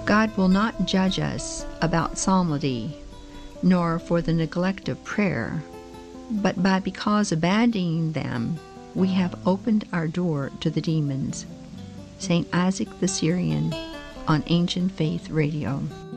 God will not judge us about psalmody, nor for the neglect of prayer, but because abandoning them, we have opened our door to the demons. St. Isaac the Syrian on Ancient Faith Radio.